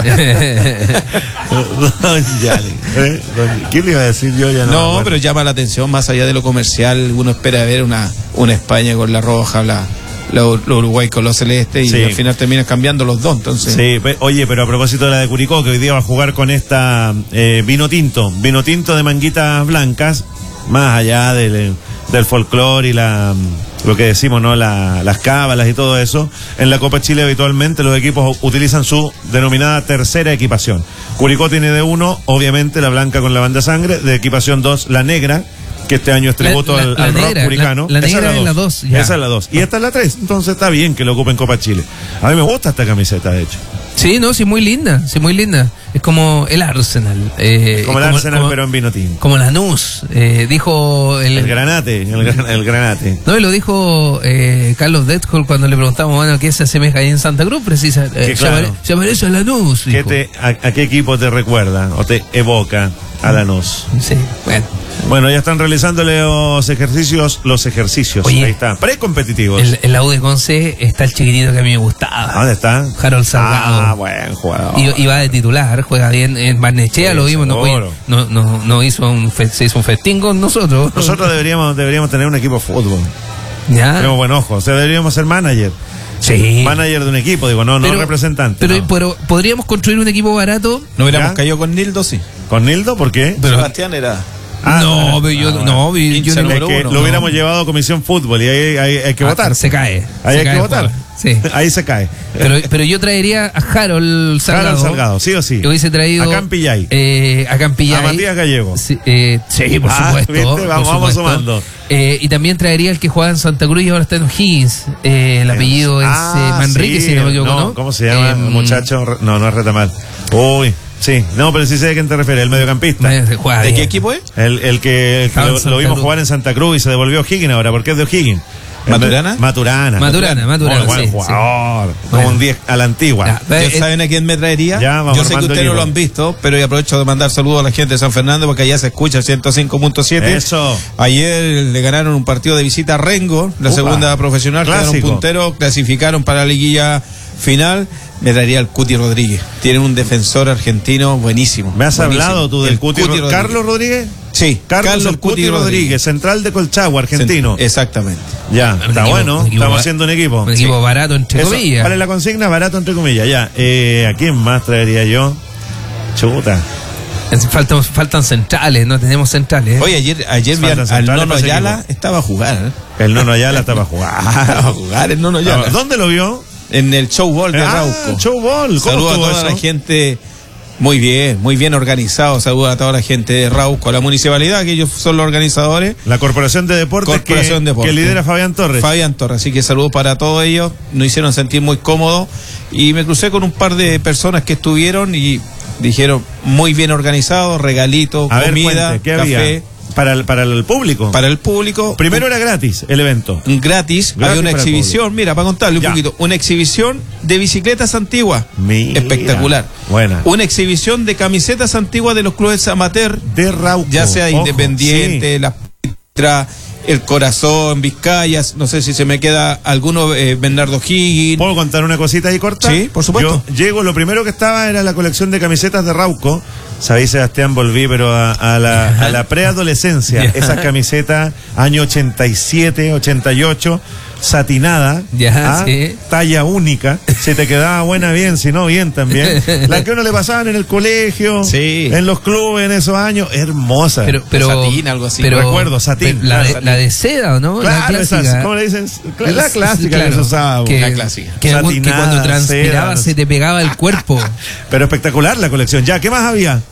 Don Gianni. ¿Eh? Don- ¿Qué le iba a decir yo? Ya no, me No, acuerdo. pero llama la atención, más allá de lo comercial, uno espera ver una, una España con la roja, la, la, la Uruguay con los celestes, y Sí. al final terminas cambiando los dos, entonces. Sí, pe- oye, pero a propósito de la de Curicó, que hoy día va a jugar con esta eh, vino tinto, vino tinto de manguitas blancas, más allá del, del folclore y la lo que decimos, ¿no? La, las cábalas y todo eso. En la Copa Chile habitualmente los equipos utilizan su denominada tercera equipación. Curicó tiene de uno, obviamente, la blanca con la banda sangre, de equipación dos, la negra, que este año es tributo La- la- al, la al rock negra, curicano. la- la Esa negra es la dos, ya. Esa es la dos. Y esta es la tres. Entonces está bien que lo ocupen Copa Chile. A mí me gusta esta camiseta, de hecho. Sí, no, sí, muy linda, sí, muy linda. Es como el Arsenal. eh, Como el Arsenal, como- pero en vino tinto. Como Lanús, eh, dijo el... El granate, el, gran- el granate. No, y lo dijo eh, Carlos Detcol cuando le preguntamos, bueno, ¿qué se asemeja ahí en Santa Cruz? Precisa, eh, Que se, claro. apare- se parece a Lanús. ¿Qué dijo. te, a, a qué equipo te recuerda o te evoca a Lanús? Sí, bueno. Bueno, ya están realizándole los ejercicios, los ejercicios. Oye, ahí está, precompetitivos. En, en la U de Conce está el chiquitito que a mí me gustaba. ¿Dónde está? Harold Salgado. Ah, buen jugador. Y, y va de titular, juega bien en Barnechea, Sí, lo vimos, no, seguro. no, no, no hizo un fe- se hizo un festín con nosotros. Nosotros deberíamos, deberíamos tener un equipo de fútbol. ya. Tenemos buen ojo. O sea, deberíamos ser manager. Sí. Manager de un equipo, digo, no, no representante. Pero, no. pero podríamos construir un equipo barato. No hubiéramos ¿Ya? caído con Nildo, sí. ¿Con Nildo? ¿Por qué? Pero- Sebastián era. Ah, no, pero yo, ah, no, pero yo quince no- Es número que uno, lo no. hubiéramos llevado a Comisión Fútbol y ahí hay, hay que Ah, votar. Se cae. Ahí se hay cae que el votar. juego. Sí. Ahí se cae. Pero, pero yo traería a Harold Salgado. Harold Salgado, sí o sí. Yo hubiese traído. A Campillay. Eh, a Campillay. A Matías Gallego. Sí, eh, sí, por Ah, supuesto. ¿viste? por Vamos- vamos supuesto. sumando. Eh, y también traería el que juega en Santa Cruz y ahora está en O'Higgins. Eh, el apellido es Ah, eh, Manrique, sí, si no me equivoco, ¿no? ¿Cómo se llama? Eh, Muchacho. Re- No, no es Retamal. Uy, sí. No, pero sí sé a quién te refieres. El mediocampista. me- juega ¿De bien. qué equipo es? El, el que, el que Estaba en lo, Santa lo vimos Cruz. jugar en Santa Cruz y se devolvió a O'Higgins ahora, porque es de O'Higgins. ¿Maturana? Maturana. Maturana, Maturana, Muy buen sí, jugador. sí. Como Bueno. un diez a la antigua. Ya, ¿Ya eh, saben a quién me traería? Ya, vamos Yo sé que armando ustedes no equipo. lo han visto, pero yo aprovecho de mandar saludos a la gente de San Fernando porque allá se escucha el ciento cinco punto siete. Eso. Ayer le ganaron un partido de visita a Rengo, la Upa. segunda profesional, quedaron Clásico. punteros, clasificaron para la liguilla final. Me traería al Cuti Rodríguez. Tienen un defensor argentino buenísimo. ¿Me has buenísimo. hablado tú del El Cuti, Ro- Rodríguez. ¿Carlos Rodríguez? Sí, Carlos, el Cuti Rodríguez, central de Colchagua, argentino. Exactamente. Ya, Un está equipo- bueno. un equipo Estamos ba- haciendo un equipo. Un equipo barato, entre Eso, comillas. ¿Cuál es la consigna? Barato, entre comillas. Ya. Eh, ¿A quién más traería yo? Chuta. Es- Faltan, faltan centrales, no tenemos centrales. ¿eh? Oye, ayer, ayer vi al, Faltan al centrales Nono para ese Ayala, equipo. estaba a jugar. ¿eh? El Nono Ayala estaba jugando. Estaba a jugar el Nono Ayala. ¿Dónde lo vio? En el showball de Ah, Rauco. showball. ¿Cómo Saludos a estuvo toda eso? la gente. Muy bien, muy bien organizado. Saludos a toda la gente de Rauco, a la municipalidad, que ellos son los organizadores. La Corporación de Deportes, Corporación que, de Deportes. que lidera Fabián Torres. Fabián Torres, así que saludos para todos ellos. Nos hicieron sentir muy cómodos. Y me crucé con un par de personas que estuvieron y dijeron muy bien organizado, regalitos, A ver, comida, cuente, ¿qué café. había? Para el, para el público. Para el público. Primero era gratis el evento. Gratis, Gratis había una para el exhibición, mira, para contarle un Ya. poquito, una exhibición de bicicletas antiguas, Mira. espectacular. Buena. Una exhibición de camisetas antiguas de los clubes amateur, De Rauco. ya sea Ojo, Independiente, sí. La Pitra, El Corazón, Vizcayas, no sé si se me queda alguno, eh, Bernardo Higgins. ¿Puedo contar una cosita ahí corta? Sí, por supuesto. Yo llego, lo primero que estaba era la colección de camisetas de Rauco. Sabéis, Sebastián, volví, pero a, a la, a la preadolescencia. Ya. Esa camiseta, año ochenta y siete, ochenta y ocho, satinada, Ya, ¿ah? sí. talla única. Si te quedaba buena, bien, si no, bien también. La que uno le pasaban en el colegio, Sí. en los clubes en esos años, hermosa. pero, pero, Satín, algo así. pero- Recuerdo, satín, pero La, claro, de, la de seda, ¿o no? claro, la esas, clásica. ¿cómo le dicen? La clásica Claro, que se usaba. que, La clásica. que, algún- que Satinada, cuando transpiraba seda, no se sé. te pegaba el cuerpo. Pero espectacular la colección. Ya, ¿qué más había?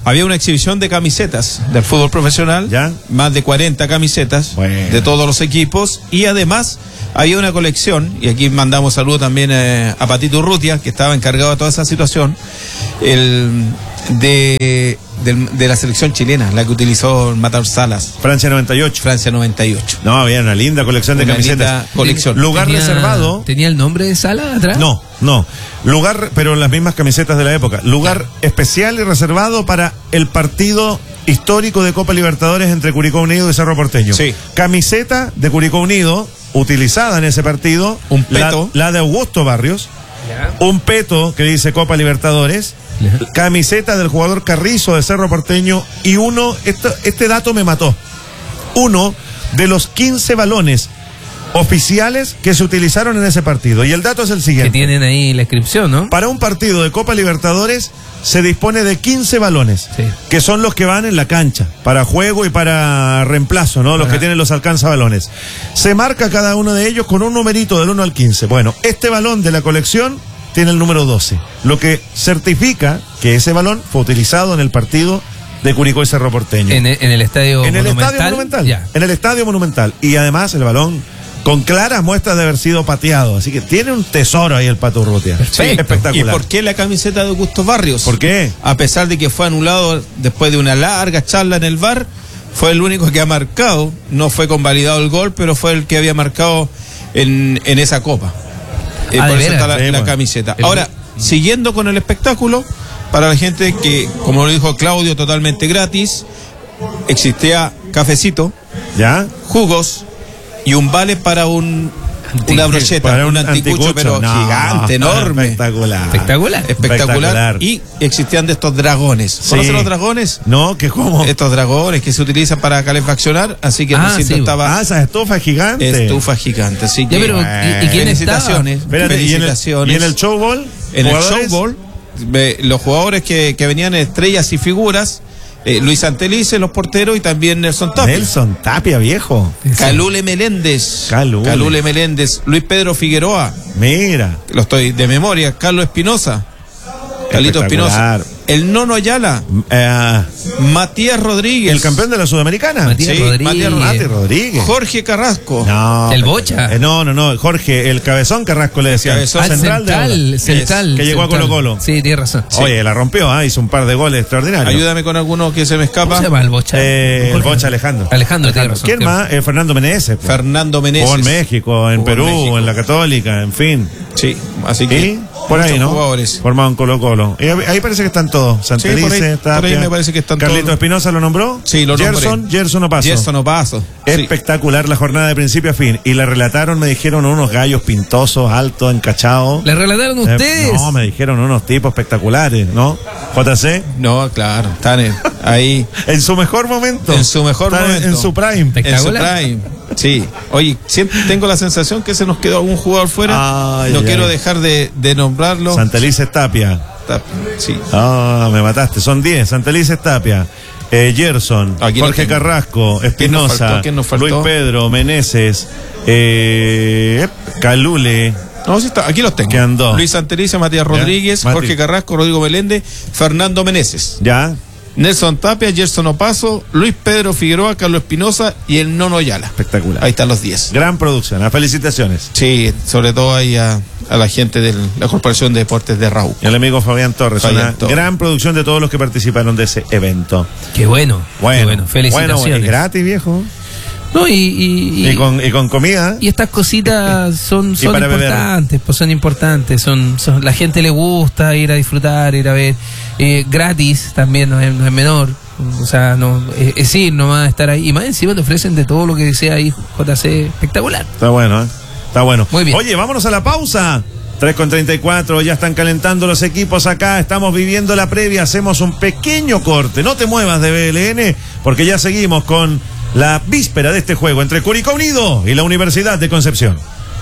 había una exhibición de camisetas del fútbol profesional, ¿ya? Más de cuarenta camisetas Bueno. de todos los equipos, y además había una colección, y aquí mandamos saludos también eh, a Patito Urrutia, que estaba encargado de toda esa situación, el de, del- de la selección chilena, la que utilizó el Matador Salas, Francia noventa y ocho. Francia noventa y ocho. No, había una linda colección de Una camisetas. linda colección. Lugar Tenía- reservado. ¿Tenía el nombre de Sala atrás? No, no. Lugar, pero las mismas camisetas de la época. Lugar especial y reservado para el partido histórico de Copa Libertadores entre Curicó Unido y Cerro Porteño. Sí. Camiseta de Curicó Unido, utilizada en ese partido. Un peto. La, la de Augusto Barrios. Un peto que dice Copa Libertadores. Ya. Camiseta del jugador Carrizo de Cerro Porteño. Y uno, esto, este dato me mató. Uno de los quince balones oficiales que se utilizaron en ese partido. Y el dato es el Que siguiente. tienen ahí la inscripción, ¿no? Para un partido de Copa Libertadores se dispone de quince balones, Sí. que son los que van en la cancha, para juego y para reemplazo, ¿no? Los Ajá. que tienen los alcanzabalones. Se marca cada uno de ellos con un numerito del uno al quince. Bueno, este balón de la colección tiene el número doce, lo que certifica que ese balón fue utilizado en el partido de Curicó y Cerro Porteño. En, el- en el estadio En el monumental. Estadio Monumental. Ya. En el Estadio Monumental. Y además el balón con claras muestras de haber sido pateado. Así que tiene un tesoro ahí el Pato Urrutia. Perfecto. Espectacular. ¿Y por qué la camiseta de Augusto Barrios? ¿Por qué? A pesar de que fue anulado después de una larga charla en el V A R, fue el único que ha marcado, no fue convalidado el gol, pero fue el que había marcado en, en esa copa. Eh, Ah, por ¿de eso veras? está la, Sí, la bueno. camiseta. El- Ahora, siguiendo con el espectáculo, para la gente que, como lo dijo Claudio, totalmente gratis, existía cafecito, ¿Ya? jugos y un vale para un Anti- una brocheta, para un un anticucho, anticucho. pero No, gigante, enorme. Espectacular. Espectacular. Espectacular. Espectacular. Y existían de estos dragones. Sí. ¿Conocen los dragones? No, que cómo. Estos dragones que se utilizan para calefaccionar, así que el Ah, recinto sí. estaba Ah, esas estufas gigantes. estufa gigante. Así Ya, que pero, ¿y, y quién estaba? felicitaciones. Espérate, ¿y en, el, felicitaciones. y en el showball? En el ¿Jugadores? showball, ve, los jugadores que, que venían estrellas y figuras, eh, Luis Antelice, los porteros, y también Nelson Tapia. Nelson Tapia, viejo. Calule Meléndez. Calule. Meléndez. Luis Pedro Figueroa. Mira. Lo estoy de memoria. Carlos Espinosa. Carlito Espectacular. Espinosa. El Nono Ayala. Eh, Matías Rodríguez. el campeón de la Sudamericana. Matías Sí, Rodríguez. Matías Mati Rodríguez. Jorge Carrasco. No. ¿El Bocha? Eh, no, no, no. Jorge, el cabezón Carrasco le decían. Cabezón. Ah, Central de ahora. central, central. que llegó a central. Colo-Colo. Sí, tiene razón. Sí. Oye, la rompió, ¿ah? Hizo un par de goles extraordinarios. Ayúdame con alguno que se me ¿Cómo escapa. se llama el Bocha? Eh, el Jorge. Bocha Alejandro. Alejandro, tiene razón. ¿Quién tiene más? Eh, Fernando Meneses. pues. Fernando Meneses. Jugó en México, en Jugó Perú, México. en la Católica, en fin. Sí, así que. Y por ahí, muchos ¿no? jugadores. Formado en Colo Colo. Y ahí parece que están todos. Santelice, Sí, por ahí- Tapia. por ahí me parece que están Carlito todos. Espinosa lo nombró. Sí, lo nombré. Gerson, Gerson Opaso. Gerson Opaso. Sí. Espectacular la jornada de principio a fin. Y la relataron, me dijeron unos gallos pintosos, altos, encachados. ¿Le relataron Eh, ustedes? no, me dijeron unos tipos espectaculares, ¿no? J C, No, claro, están en- ahí en su mejor momento. En su mejor Están en- momento. En su prime. en su Espectacular. prime. Sí. Oye, siempre tengo la sensación que se nos quedó algún jugador fuera. Ay, no ay, quiero ay. dejar de, de nombrarlo. Santelice Tapia. Está- Sí. Ah, me mataste. Son diez. Santelice Tapia. Eh, Gerson, Aquí lo Jorge tengo. Carrasco, ¿Quién nos Espinosa, faltó? ¿Quién nos faltó? Luis Pedro, Meneses, eh, Calule. No, sí está, aquí los tengo. ¿Qué andó? Luis Santelice, Matías Rodríguez, Mati. Jorge Carrasco, Rodrigo Meléndez, Fernando Meneses, ¿Ya? Nelson Tapia, Gerson Opaso, Luis Pedro Figueroa, Carlos Espinosa y el Nono Ayala. Espectacular. Ahí están los diez. Gran producción. Las felicitaciones. Sí, sobre todo ahí a, a la gente de la Corporación de Deportes de Raúl. Y el amigo Fabián Torres. Fabián una Torres. gran producción de todos los que participaron de ese evento. Qué bueno. Bueno, Qué bueno. Felicitaciones. Bueno, y gratis, viejo. No, y, y, y- Y, con, y con comida. y estas cositas son, son para beber. importantes, pues son importantes, son, son la gente le gusta ir a disfrutar, ir a ver, eh, gratis también, no es, no es menor, o sea, no es, es ir nomás, estar ahí, y más encima te ofrecen de todo lo que desea ahí, J C, espectacular. Está bueno, ¿eh? Está bueno. Muy bien. Oye, vámonos a la pausa. tres con treinta y cuatro, ya están calentando los equipos acá, estamos viviendo la previa, hacemos un pequeño corte. No te muevas de B L N, porque ya seguimos con la víspera de este juego entre Curicó Unido y la Universidad de Concepción.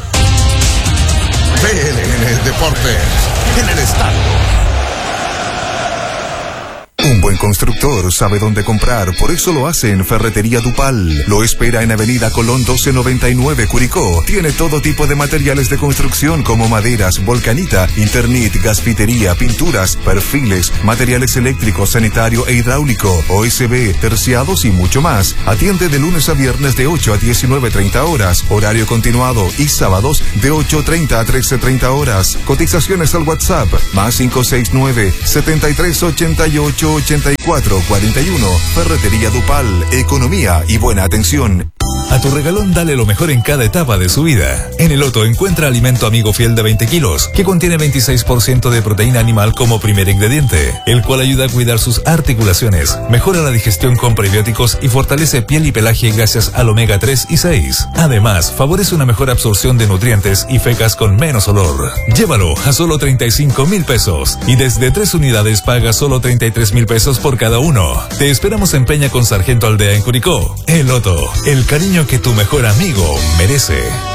B L N Deportes en el estadio. Un buen constructor sabe dónde comprar, por eso lo hace en Ferretería Dupal. Lo espera en Avenida Colón doce noventa y nueve, Curicó. Tiene todo tipo de materiales de construcción como maderas, volcanita, Internet, gasfitería, pinturas, perfiles, materiales eléctricos, sanitario e hidráulico, O S B, terciados y mucho más. Atiende de lunes a viernes de ocho a diecinueve treinta horas, horario continuado, y sábados de ocho treinta a trece treinta horas. Cotizaciones al WhatsApp, más cinco seis nueve, setenta y tres ochenta y ocho ochenta y cuatro cuarenta y uno. Ferretería Dupal, economía y buena atención. A tu regalón dale lo mejor en cada etapa de su vida. En el Otto encuentra alimento amigo fiel de veinte kilos, que contiene veintiséis por ciento de proteína animal como primer ingrediente, el cual ayuda a cuidar sus articulaciones, mejora la digestión con prebióticos y fortalece piel y pelaje gracias al omega tres y seis. Además, favorece una mejor absorción de nutrientes y fecas con menos olor. Llévalo a solo treinta y cinco mil pesos y desde tres unidades paga solo treinta y tres mil pesos por cada uno. Te esperamos en Peña con Sargento Aldea en Curicó. El Otto, el cariño que tu mejor amigo merece.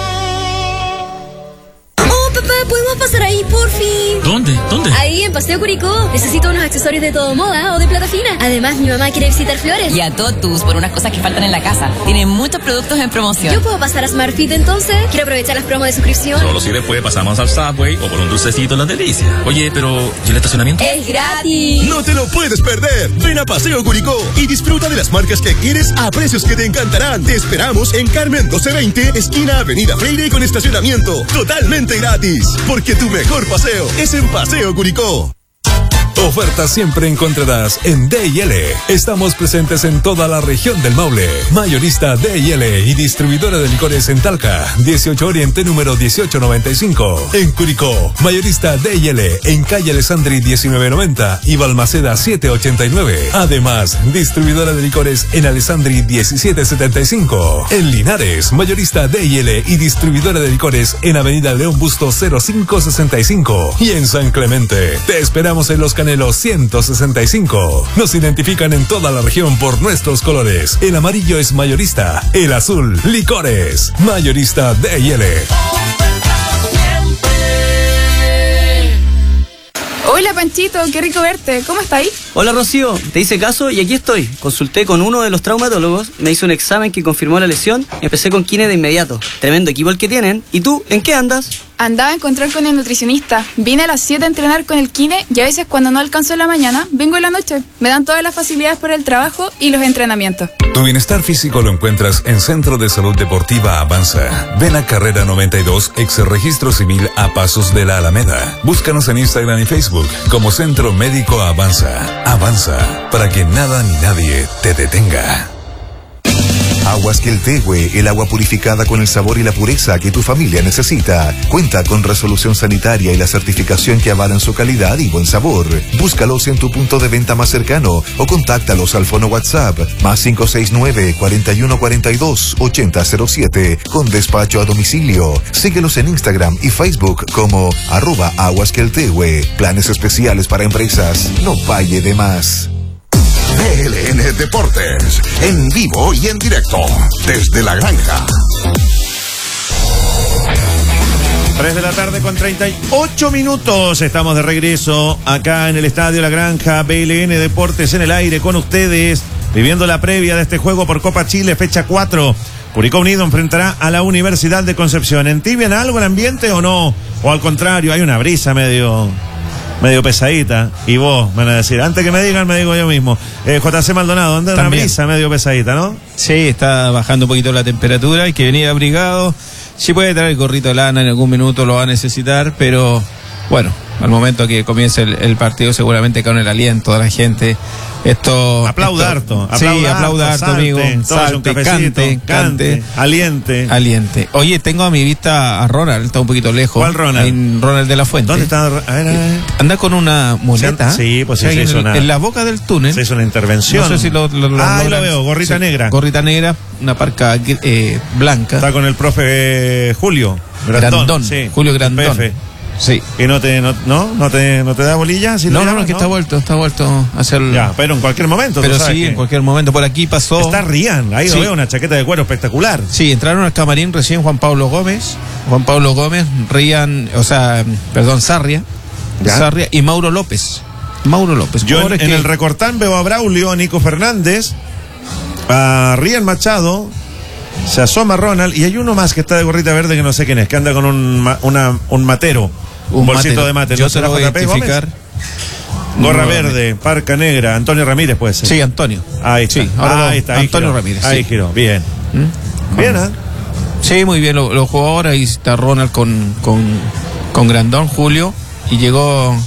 Oh, papá, ¿podemos pasar ahí, por fin? ¿Dónde? ¿Dónde? Ahí, en Paseo Curicó. Necesito unos accesorios de todo moda o de plata fina. Además, mi mamá quiere visitar Flores. Y a Totus por unas cosas que faltan en la casa. Tienen muchos productos en promoción. ¿Yo puedo pasar a Smartfit entonces? Quiero aprovechar las promos de suscripción. Solo si después pasamos al Subway o por un dulcecito en las delicias. Oye, pero ¿y el estacionamiento? ¡Es gratis! ¡No te lo puedes perder! Ven a Paseo Curicó y disfruta de las marcas que quieres a precios que te encantarán. Te esperamos en Carmen doce veinte, esquina Avenida Freire, con estacionamiento totalmente gratis. Porque tu mejor paseo es en Paseo Curicó. Ofertas siempre encontrarás en D y L. Estamos presentes en toda la región del Maule. Mayorista D y L y distribuidora de licores en Talca, dieciocho Oriente número dieciocho noventa y cinco. En Curicó, mayorista D y L en calle Alessandri diecinueve noventa y Balmaceda siete ochenta y nueve. Además, distribuidora de licores en Alessandri diecisiete setenta y cinco. En Linares, mayorista D y L y distribuidora de licores en Avenida León Busto cero cinco sesenta y cinco. Y en San Clemente, te esperamos en Los Canelos ciento sesenta y cinco. Nos identifican en toda la región por nuestros colores. El amarillo es mayorista, el azul, licores. Mayorista D y L. Hola Panchito, qué rico verte. ¿Cómo está ahí? Hola Rocío, te hice caso y aquí estoy. Consulté con uno de los traumatólogos, me hizo un examen que confirmó la lesión, empecé con kine de inmediato. Tremendo equipo el que tienen. ¿Y tú, en qué andas? Andaba a encontrar con el nutricionista. Vine a las siete a entrenar con el kine y a veces cuando no alcanzo en la mañana, vengo en la noche. Me dan todas las facilidades por el trabajo y los entrenamientos. Tu bienestar físico lo encuentras en Centro de Salud Deportiva Avanza. Ven a Carrera noventa y dos, ex Registro Civil a Pasos de la Alameda. Búscanos en Instagram y Facebook como Centro Médico Avanza. Avanza, para que nada ni nadie te detenga. Aguas Queltehue, el agua purificada con el sabor y la pureza que tu familia necesita. Cuenta con resolución sanitaria y la certificación que avalan su calidad y buen sabor. Búscalos en tu punto de venta más cercano o contáctalos al fono WhatsApp más cinco seis nueve, cuarenta y uno cuarenta y dos, ochenta cero siete con despacho a domicilio. Síguelos en Instagram y Facebook como arroba Aguas Queltehue. Planes especiales para empresas. No falle de más. B L N Deportes, en vivo y en directo, desde la granja. tres de la tarde con treinta y ocho minutos. Estamos de regreso acá en el Estadio La Granja. B L N Deportes en el aire con ustedes, viviendo la previa de este juego por Copa Chile, fecha cuatro. Curicó Unido enfrentará a la Universidad de Concepción. ¿Entibian algo el ambiente o no? O al contrario, hay una brisa medio... medio pesadita, y vos van a decir, antes que me digan, me digo yo mismo. eh, J C Maldonado, anda una brisa medio pesadita, ¿no? Sí, está bajando un poquito la temperatura, hay que venir abrigado. Sí puede traer el gorrito de lana, en algún minuto lo va a necesitar, pero bueno, al momento que comience el, el partido, seguramente con el aliento de la gente, esto... Aplauda harto. Sí, aplauda harto, amigo. Salte, cante, cante, aliente. Aliente. Oye, tengo a mi vista a Ronald, está un poquito lejos. ¿Cuál Ronald? En Ronald de la Fuente. ¿Dónde está? A ver, a ver. Anda con una muleta. Sí, pues sí, sí, se hizo en, una... en la boca del túnel. Se hizo una intervención. No sé si lo... lo, lo ah, ahí logran. lo veo, gorrita Sí, negra. Gorrita negra, una parca eh, blanca. Está con el profe eh, Julio Grandón. Grandón, sí. Julio Grandón. P F. Sí. ¿Y no te, no, no, no te, no te da bolilla? Si no, lo no, llamas, no, que ¿no? está vuelto, está vuelto a hacer... Ya, pero en cualquier momento. Pero sabes sí, que... en cualquier momento. Por aquí pasó... Está Rian, ahí Sí. lo veo, una chaqueta de cuero espectacular. Sí, entraron al camarín recién Juan Pablo Gómez, Juan Pablo Gómez, Rian, o sea, perdón, Sarria, ¿Ya? Sarria y Mauro López. Mauro López. Yo en, en que... el recortán veo a Braulio, a Nico Fernández, a Rian Machado, se asoma Ronald y hay uno más que está de gorrita verde que no sé quién es, que anda con un, ma, una, un matero, un, un bolsito matero. de mate. Yo se lo voy a identificar. Gorra verde, parca negra, Antonio Ramírez puede ser. Sí, Antonio. Ahí está. Sí, ahora ahí está ahí Antonio giró. Ramírez. Ahí sí. giró, bien. ¿Mm? Bien, ¿eh? Sí, muy bien, lo, lo jugó ahora y está Ronald con, con, con Grandón, Julio, y llegó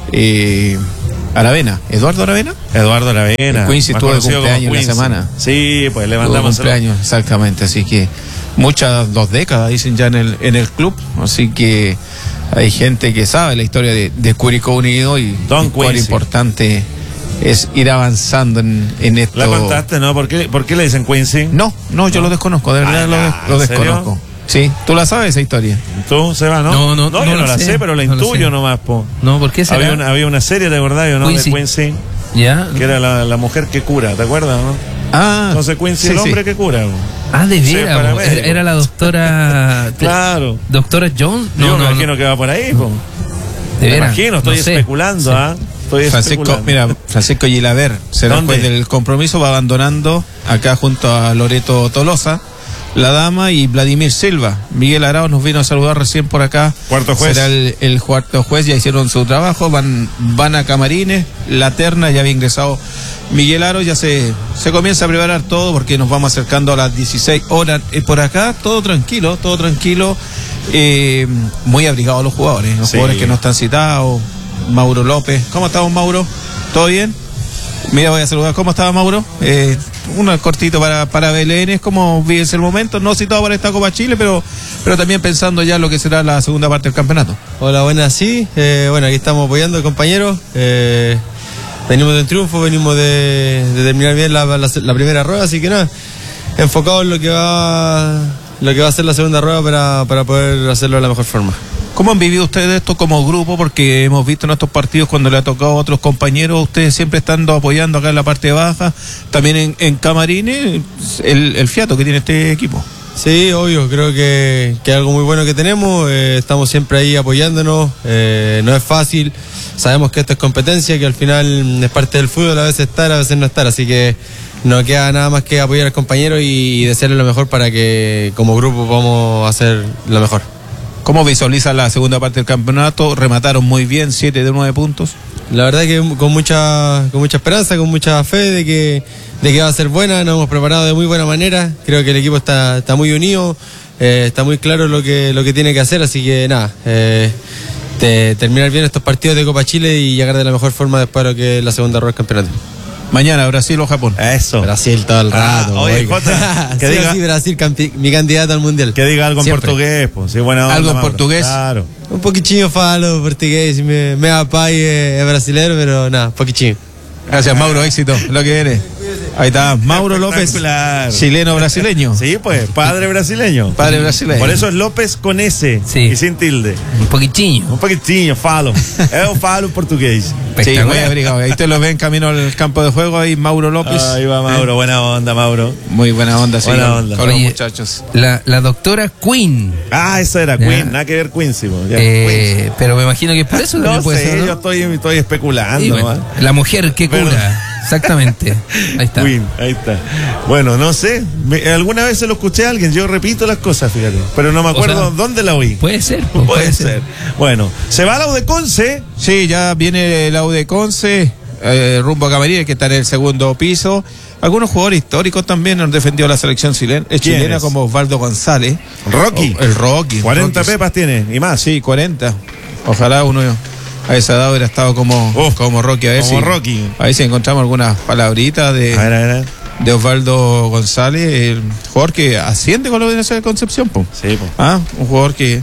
eh, Aravena. ¿Eduardo Aravena? Eduardo Aravena. El Quincy tuvo de cumpleaños en la semana. Sí, pues le mandamos cumpleaños, exactamente, así que muchas, dos décadas dicen ya en el, en el club, así que hay gente que sabe la historia de, de Curicó Unido y, y cuán importante es ir avanzando en, en esto. ¿La contaste, no? ¿Por qué, ¿Por qué le dicen Quincy? No, no, yo no. lo desconozco, de verdad ah, lo, lo desconozco. Sí, ¿tú la sabes esa historia? ¿Tú, Seba, no? No, no, no, no, yo no no la sé, sé pero la no intuyo nomás, po. No, ¿por qué será? Había una, había una serie, ¿te acordás, no? Quincy. De Quincy. Ya. Que era la, la mujer que cura, ¿te acuerdas, no? Ah. Entonces Quincy, sí, el hombre sí. que cura. Po. Ah, de Sí, veras, paramédico. era, era la doctora. Claro. ¿Doctora Jones? No, No, yo me no, imagino no. que va por ahí, po. De Me veras, imagino, estoy no sé. especulando, ¿ah? Sí. Estoy Francisco, especulando. mira, Francisco Gilaver será el juez del compromiso, va abandonando acá junto a Loreto Tolosa, la dama, y Vladimir Silva. Miguel Arao nos vino a saludar recién por acá. Cuarto juez. Será el, el cuarto juez, ya hicieron su trabajo, van, van a camarines, la terna, ya había ingresado Miguel Arao, ya se, se comienza a preparar todo porque nos vamos acercando a las dieciséis horas. Eh, por acá todo tranquilo, todo tranquilo, eh, muy abrigados los jugadores, los Sí. jugadores que no están citados. Mauro López, ¿cómo estamos, Mauro? ¿Todo bien? Mira, voy a saludar. ¿Cómo estaba, Mauro? Eh, uno cortito para, para B L N. ¿Cómo vives el momento? No citado para esta Copa Chile, pero, pero también pensando ya en lo que será la segunda parte del campeonato. Hola, buenas, sí. Eh, bueno, aquí estamos apoyando, compañeros. Eh, venimos de un triunfo, venimos de, de terminar bien la, la, la primera rueda, así que nada, enfocados en lo que va, lo que va a ser la segunda rueda para, para poder hacerlo de la mejor forma. ¿Cómo han vivido ustedes esto como grupo? Porque hemos visto en estos partidos cuando le ha tocado a otros compañeros, ustedes siempre estando apoyando acá en la parte baja, también en, en camarines, el, el fiato que tiene este equipo. Sí, obvio, creo que, que es algo muy bueno que tenemos, eh, estamos siempre ahí apoyándonos, eh, no es fácil, sabemos que esto es competencia, que al final es parte del fútbol, a veces estar, a veces no estar, así que no queda nada más que apoyar al compañero y desearle lo mejor para que como grupo podamos hacer lo mejor. ¿Cómo visualiza la segunda parte del campeonato? Remataron muy bien, siete de nueve puntos. La verdad que con mucha con mucha esperanza, con mucha fe de que de que va a ser buena, nos hemos preparado de muy buena manera, creo que el equipo está, está muy unido, eh, está muy claro lo que lo que tiene que hacer, así que nada, eh, de terminar bien estos partidos de Copa Chile y llegar de la mejor forma después de lo que es la segunda rueda del campeonato. Mañana Brasil o Japón. Eso. Brasil todo el rato. Ah, oye, Jota, que sí, diga, sí, Brasil, campi- mi candidato al mundial. que diga algo en Siempre. portugués, pues. Sí, buena onda, Algo en Mauro. portugués. Claro. Un poquitinho falo portugués, me, me apai es brasileiro, pero nada, poquitinho. Gracias, Mauro, éxito, lo que viene. Ahí está, Mauro López, Espectacular. chileno brasileño. Sí, pues, padre brasileño. Padre brasileño. Por eso es López con S Sí. y sin tilde. Un poquitinho. Un poquitinho, falo. Eu falo portugués. Sí, muy abrigado. Ahí te lo ven camino al campo de juego, ahí Mauro López. Ahí va Mauro, buena onda, Mauro. Muy buena onda, sí. Buena con- onda. Con los Oye, muchachos. La, la doctora Queen. Ah, esa era Ya. Queen, nada que ver Quincy. po, ya, Eh, pero me imagino que por eso Quincy. también No puede sé, ser, ¿no? yo estoy, estoy especulando. Sí, bueno, ¿no? la mujer que Pero- cura. Exactamente. Ahí está. Queen, ahí está. Bueno, no sé, me- alguna vez se lo escuché a alguien, yo repito las cosas, fíjate, pero no me acuerdo sea, dónde la oí. Puede ser. pues, Puede ser. Bueno, se va a la U de Conce. Sí, ya viene la U de Conce, eh, rumbo a Camarines, que está en el segundo piso. Algunos jugadores históricos también han defendido la selección chilena, eh, chilena ¿Quiénes? como Osvaldo González. Rocky. O- el Rocky. cuarenta Rocky. pepas tiene y más. Sí, cuarenta. Ojalá uno a esa edad hubiera estado como, Uf, como Rocky. A ver como si, Rocky. A ver si encontramos algunas palabritas de, A ver, a ver. de Osvaldo González, el jugador que asciende con la Universidad de Concepción. Po. Sí, po. Ah, un jugador que,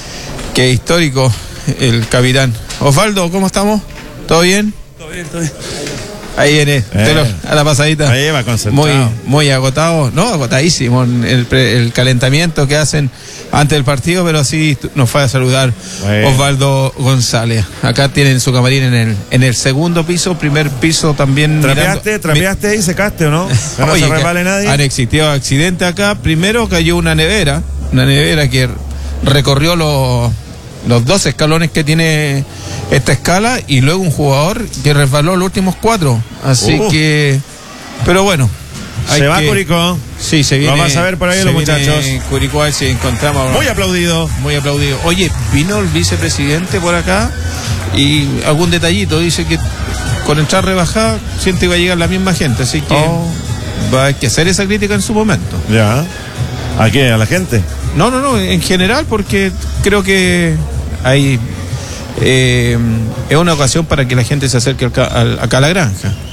que es histórico, el capitán. Osvaldo, ¿cómo estamos? ¿Todo bien? Todo bien, todo bien. Ahí viene, usted lo- a la pasadita. Ahí va concentrado. Muy, muy agotado, no, agotadísimo en el, pre- el calentamiento que hacen antes del partido, pero sí t- nos fue a saludar Bueno. Osvaldo González. Acá tienen su camarín en el, en el segundo piso, primer piso también. ¿Trapeaste, mirando- trapeaste ahí, secaste o no? Que no Oye, se que resbale nadie. Han existido accidentes acá. Primero cayó una nevera, una nevera que recorrió los, los dos escalones que tiene esta escala y luego un jugador que resbaló los últimos cuatro. Así Uh. que, pero bueno. Se va que, Curicó. Sí, se viene. Lo vas a ver por ahí los muchachos. Curicó, si encontramos. Muy aplaudido. Muy aplaudido. Oye, vino el vicepresidente por acá y algún detallito. Dice que con entrar rebajada siente que va a llegar la misma gente. Así que Oh. va a haber que hacer esa crítica en su momento. Ya. ¿A qué? ¿A la gente? No, no, no, en general, porque creo que hay. Eh, es una ocasión para que la gente se acerque acá, acá a la granja.